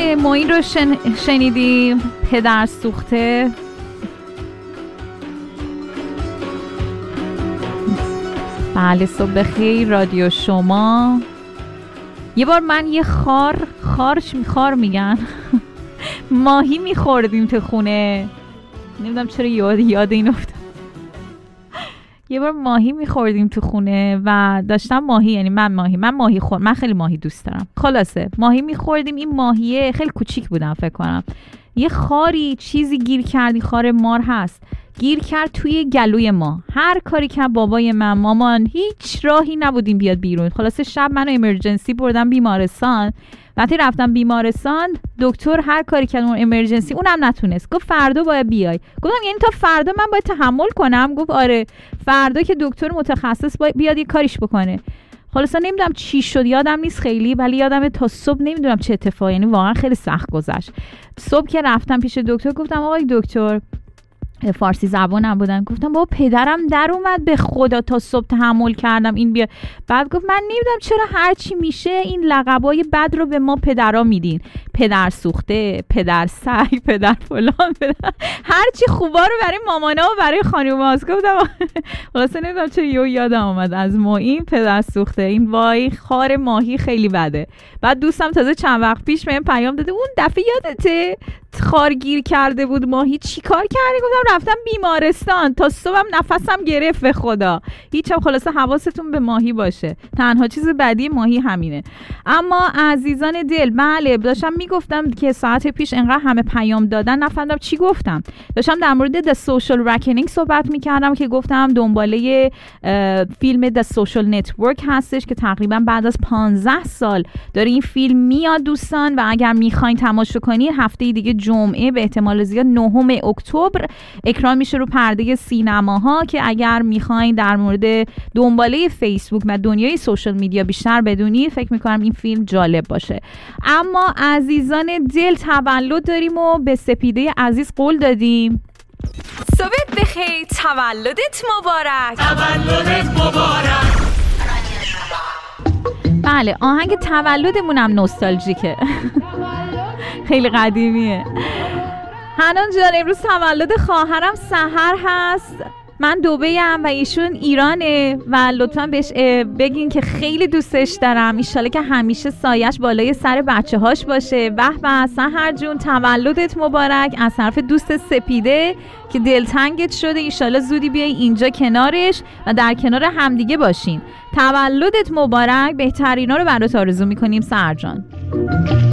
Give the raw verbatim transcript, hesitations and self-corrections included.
بله ما این رو شن... شنیدیم پدر سوخته. بله صبح بخیر رادیو شما. یه بار من یه خار خارش خار میگن ماهی میخوردیم تو خونه، نمیدونم چرا یاد یاد این افتاد. یه بار ماهی میخوردیم تو خونه و داشتم ماهی، یعنی من ماهی من ماهی خور من خیلی ماهی دوست دارم. خلاصه ماهی میخوردیم، این ماهیه خیلی کوچیک بودم فکر کنم، یه خاری چیزی گیر کردی، خار مار هست، گیر کرد توی گلوی ما. هر کاری که بابای من مامان هیچ راهی نبودیم بیاد بیرون. خلاصه شب منو امرجنسی بردم بیمارستان. وقتی رفتم بیمارستان دکتر هر کاری کرد اون امرجنسی اونم نتونست، گفت فردا باید بیای. گفتم یعنی تا فردا من باید تحمل کنم؟ گفت آره فردا که دکتر متخصص بیاد یه کاریش بکنه. خلاصا نمیدونم چی شد، یادم نیست خیلی، ولی یادمه تا صبح نمیدونم چه اتفاقی، یعنی واقعا خیلی سخت گذشت. صبح که رفتم پیش دکتر گفتم آقای دکتر، فارسی زبانم بودن، گفتم بابا پدرم در اومد به خدا تا صبح تحمل کردم این بیا. بعد گفت من نمیدونم چرا هر چی میشه این لقبای بد رو به ما پدرا میدین، پدر سوخته، پدر سگ، پدر فلان، پدر هر چی خوبا رو برای مامانا و برای خانوماست. گفتم خلاصه نمیدونم چرا یو یادم اومد از ما این پدر سوخته، این وای خار ماهی خیلی بده. بعد دوستم تازه چند وقت پیش بهم پیام داده اون دفعه یادته خارگیر کرده بود ماهی چیکار کردی؟ گفتم رفتم بیمارستان تا صبحم نفسم گرفت به خدا. هیچم. خلاصه حواستون به ماهی باشه، تنها چیز بدی ماهی همینه. اما عزیزان دل، بله داشتم میگفتم که ساعت پیش انقدر همه پیام دادن نفهمیدم چی گفتم. داشتم در مورد The Social Reckoning صحبت میکردم که گفتم دنباله فیلم The Social Network هستش که تقریبا بعد از پانزده سال داره این فیلم میاد دوستان، و اگر میخواین تماشا کنین هفته دیگه جمعه به احتمال زیاد نهم اکتبر اکران میشه رو پرده سینماها، که اگر میخواین در مورد دنباله فیسبوک و دنیای سوشال میدیا بیشتر بدونید فکر میکنم این فیلم جالب باشه. اما عزیزان دل تولد داریم و به سپیده عزیز قول دادیم. صبح بخیر، تولدت مبارک. تولدت مبارک. بله آهنگ تولدمونم نوستالژیکه خیلی قدیمیه. حنان جان امروز تولد خواهرم سحر هست، من دبی ام و ایشون ایرانه و لطفا بهش بگین که خیلی دوستش دارم، انشالله که همیشه سایش بالای سر بچه هاش باشه. به به سحر جون تولدت مبارک از طرف دوست سپیده که دلتنگت شده، انشالله زودی بیای اینجا کنارش و در کنار همدیگه باشین. تولدت مبارک، بهترینا رو برات آرزو میکنیم سحر جان.